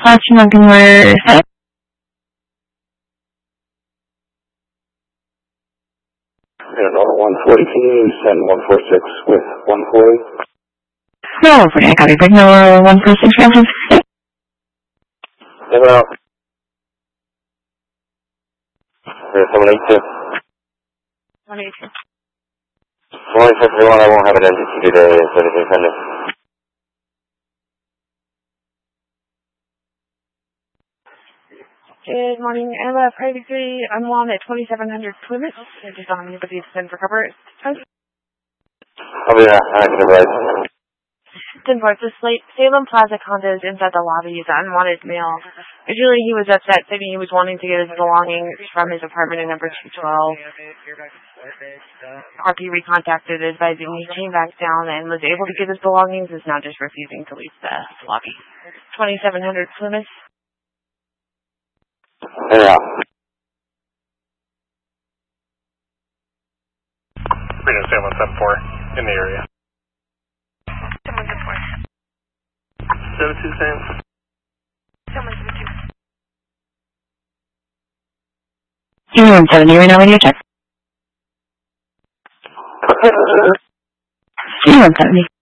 중앙근물 셋. Order 140, can you send 146 with 140? No, I copy. Bring number 146 reference. Give it out. 782. 182. 151, I won't have it empty today, so anything pending. Good morning. I'm a private city. I'm on at 2700 Plymouth. I just on anybody to send for cover. I'll be there. I can advise. 10 parts. This Salem Plaza condo is inside the lobby. He's an unwanted male. Originally, he was upset, saying he was wanting to get his belongings from his apartment in number 212. RP recontacted, advising he came back down and was able to get his belongings. Is now just refusing to leave the lobby. 2700 Plymouth. Yeah. Reno 7174 in the area. 7174. 72 Sam. 7172. 170 right now, radio check. 170.